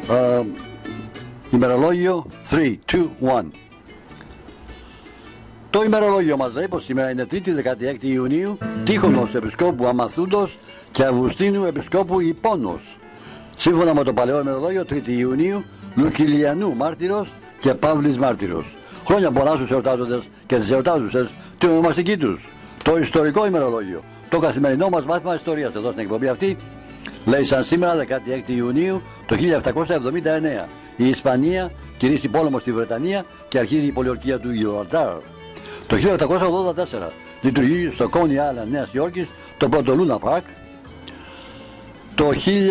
Ημερολόγιο 3, 2, 1. Το ημερολόγιο μας λέει πως σήμερα είναι 3η 16 Ιουνίου, Τύχωνος Επισκόπου Αμαθούντος και Αυγουστίνου Επισκόπου Ιππώνος. Σύμφωνα με το παλαιό ημερολόγιο, 3η Ιουνίου, Λουκυλιανού Μάρτυρος και Παύλης Μάρτυρος. Χρόνια πολλά στους εορτάζοντες και τις εορτάζουσες την ονομαστική τους. Το ιστορικό ημερολόγιο, το καθημερινό μας μάθημα ιστορίας εδώ στην εκπομπή αυτή, λέει σαν σήμερα 16 Ιουνίου το 1779. Η Ισπανία κηρύσσει πόλεμο στη Βρετανία και αρχίζει η πολιορκία του Γιβραλτάρ. Το 1884 λειτουργεί στο Coney Island Νέας Υόρκης το πρώτο Luna Park. Το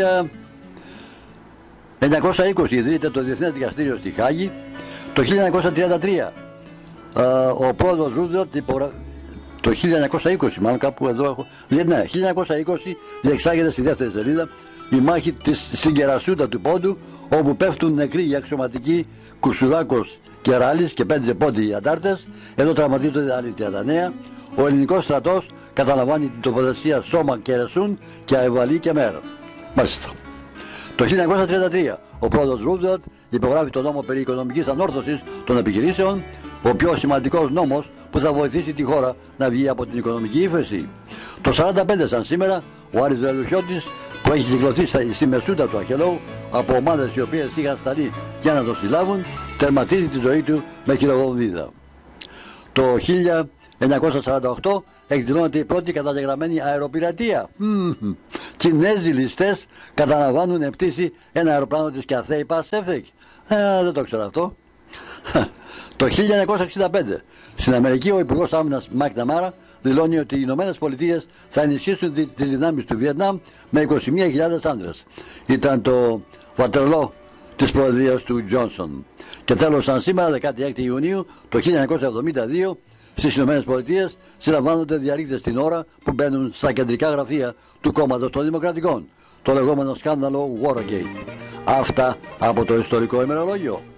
1920 ιδρύεται το Διεθνές Δικαστήριο στη Χάγη. Το 1933 ο πρόεδρος Ρούντελτ το 1920, μάλλον κάπου εδώ έχω. Ναι, 1920 διεξάγεται στη δεύτερη σελίδα η μάχη της Συγκερασούτα του Πόντου, όπου πέφτουν νεκροί οι αξιωματικοί Κουσουράκος και Ράλης και 5 πόντιοι αντάρτες. Εδώ τραυματίζονται άλλοι 39. Ο ελληνικός στρατός καταλαμβάνει την τοποθεσία Σώμα και Ρεσούν και Αϊβαλή και Μέρα. Μάλιστα. Το 1933 ο πρόεδρος Ρούντελτ υπογράφει το νόμο περί οικονομικής ανόρθωσης των επιχειρήσεων, ο πιο σημαντικός νόμος που θα βοηθήσει τη χώρα να βγει από την οικονομική ύφεση. Το 1945 σαν σήμερα ο Άρης Βελουχιώτης, που έχει κυκλωθεί στη μεσούτα του Αχελώου από ομάδες οι οποίες είχαν σταλεί για να το συλλάβουν, τερματίζει τη ζωή του με χειροβομβίδα. Το 1948 εκδηλώνεται η πρώτη καταγεγραμμένη αεροπειρατεία. Κινέζοι ληστές καταλαμβάνουν πτήση ένα αεροπλάνο της Cathay Pacific. Δεν το ξέρω αυτό. Το 1965 στην Αμερική ο Υπουργός Άμυνας Μακναμάρα δηλώνει ότι οι Ηνωμένες Πολιτείες θα ενισχύσουν τις δυνάμεις του Βιετνάμ με 21.000 άνδρες. Ήταν το Βατερλό της προεδρίας του Τζόνσον. Και τέλος, σαν σήμερα 16 Ιουνίου το 1972 στις Ηνωμένες Πολιτείες συλλαμβάνονται διαρρήκτες την ώρα που μπαίνουν στα κεντρικά γραφεία του κόμματος των Δημοκρατικών. Το λεγόμενο σκάνδαλο Watergate. Αυτά από το ιστορικό ημερολόγιο.